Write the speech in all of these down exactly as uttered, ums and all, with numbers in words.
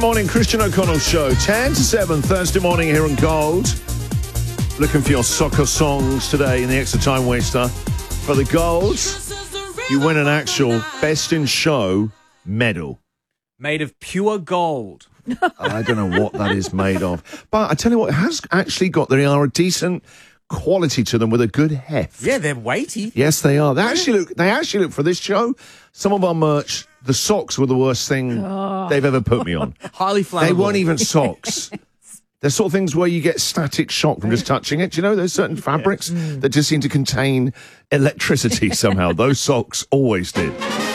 morning, Christian O'Connell's show. ten to seven, Thursday morning here in Gold. Looking for your soccer songs today in the Extra Time Waster. For the Gold, you win an actual Best in Show medal. Made of pure gold. I don't know what that is made of. But I tell you what, it has actually got, they are a decent quality to them with a good heft. Yeah, they're weighty. Yes, they are. They actually look, they actually look for this show. Some of our merch, the socks were the worst thing oh. they've ever put me on. Highly flammable. They weren't even socks. They're sort of things where you get static shock from just touching it. Do you know there's certain fabrics yeah. mm. that just seem to contain electricity somehow? Those socks always did.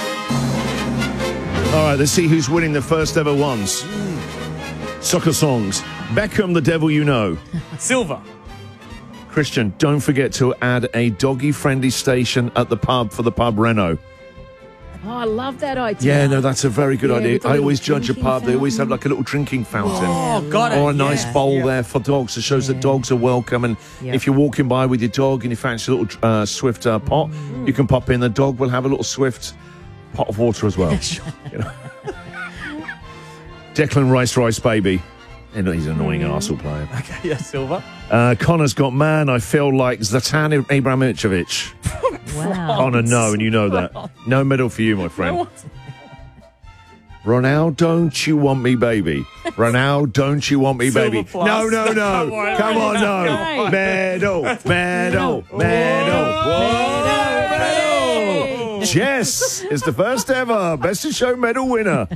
All right, let's see who's winning the first ever ones. Mm. Soccer songs. Beckham, The Devil You Know. Silver. Christian, don't forget to add a doggy-friendly station at the pub for the pub Renault. Oh, I love that idea. Yeah, no, that's a very good yeah, idea. I always judge a pub. Fountain. They always have like a little drinking fountain. Oh, got it. Or a nice yeah. bowl yeah. there for dogs. It shows yeah. that dogs are welcome. And yep. if you're walking by with your dog and you fancy a little uh, Swift uh, pot, mm. you can pop in. The dog will have a little Swift pot of water as well. you know? Declan Rice, Rice Baby. And he's an annoying mm. Arsenal player. Okay, yeah, Silver. Uh, Connor's got, man, I feel like Zlatan Ibrahimovic. Wow. Connor, no, and you know that. No medal for you, my friend. No. Ronaldo, don't you want me, baby? Ronaldo, don't you want me, Silver baby? plus. No, no, no. Come on, no. no. Medal, medal, medal. Whoa, medal. Jess is the first ever Best in Show medal winner.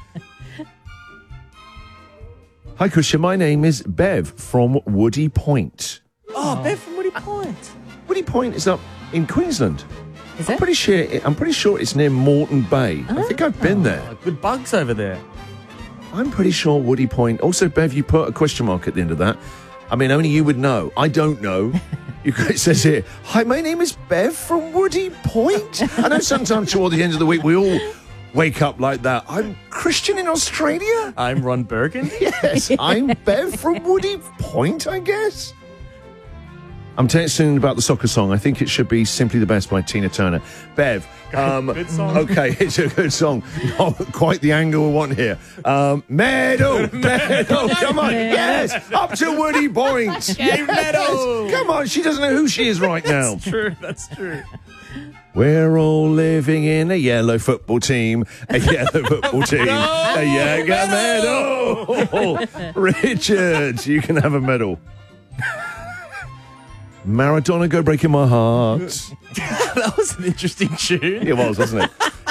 Hi, Christian. My name is Bev from Woody Point. Oh, Bev from Woody Point. Woody Point is up in Queensland. Is I'm it? pretty sure. I'm pretty sure it's near Moreton Bay. Oh. I think I've been there. Oh, good bugs over there. I'm pretty sure Woody Point. Also, Bev, you put a question mark at the end of that. I mean, only you would know. I don't know. You, it says here, "Hi, my name is Bev from Woody Point." I know sometimes toward the end of the week we all wake up like that. I'm Christian in Australia. I'm Ron Bergen. Yes, I'm Bev from Woody Point, I guess. I'm texting about the soccer song. I think it should be Simply the Best by Tina Turner. Bev. Um, good song. Okay, it's a good song. Not quite the angle we want here. Um, medal, medal, come on. Yes, up to Woody Point. Yes. Medal. Come on, she doesn't know who she is right now. That's true, that's true. We're all living in a yellow football team, a yellow football team, No, a yellow medal. Richard, you can have a medal. Maradona, Go Breaking My Heart. That was an interesting tune. It was, wasn't it?